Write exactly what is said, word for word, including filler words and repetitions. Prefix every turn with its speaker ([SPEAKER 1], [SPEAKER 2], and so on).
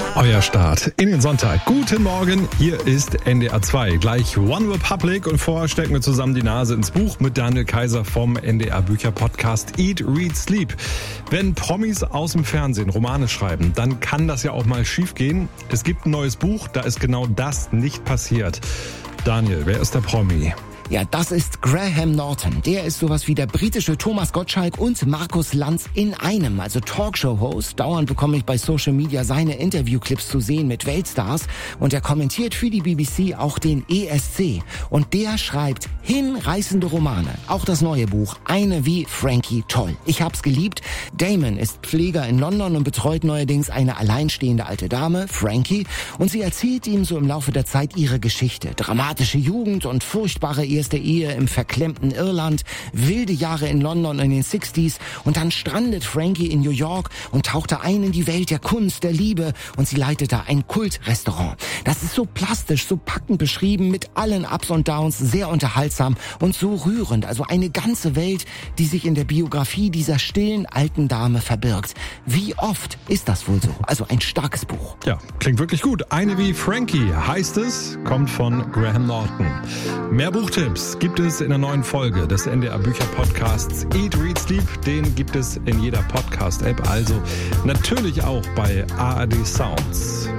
[SPEAKER 1] Euer Start in den Sonntag. Guten Morgen, hier ist N D R zwei. Gleich One Republic und vorher stecken wir zusammen die Nase ins Buch mit Daniel Kaiser vom N D R Bücher-Podcast Eat, Read, Sleep. Wenn Promis aus dem Fernsehen Romane schreiben, dann kann das ja auch mal schief gehen. Es gibt ein neues Buch, da ist genau das nicht passiert. Daniel, wer ist der Promi?
[SPEAKER 2] Ja, das ist Graham Norton. Der ist sowas wie der britische Thomas Gottschalk und Markus Lanz in einem, also Talkshow-Host. Dauernd bekomme ich bei Social Media seine Interviewclips zu sehen mit Weltstars. Und er kommentiert für die B B C auch den E S C. Und der schreibt hinreißende Romane. Auch das neue Buch, Eine wie Frankie, toll. Ich hab's geliebt. Damon ist Pfleger in London und betreut neuerdings eine alleinstehende alte Dame, Frankie. Und sie erzählt ihm so im Laufe der Zeit ihre Geschichte. Dramatische Jugend und furchtbare Ehe erste Ehe im verklemmten Irland, wilde Jahre in London in den sechziger und dann strandet Frankie in New York und tauchte ein in die Welt der Kunst, der Liebe und sie leitet da ein Kultrestaurant. Das ist so plastisch, so packend beschrieben, mit allen Ups und Downs, sehr unterhaltsam und so rührend. Also eine ganze Welt, die sich in der Biografie dieser stillen alten Dame verbirgt. Wie oft ist das wohl so? Also ein starkes Buch.
[SPEAKER 1] Ja, klingt wirklich gut. Eine wie Frankie heißt es, kommt von Graham Norton. Mehr Buchtipps gibt es in der neuen Folge des N D R Bücher Podcasts Eat, Read, Sleep. Den gibt es in jeder Podcast-App, also natürlich auch bei A R D Sounds.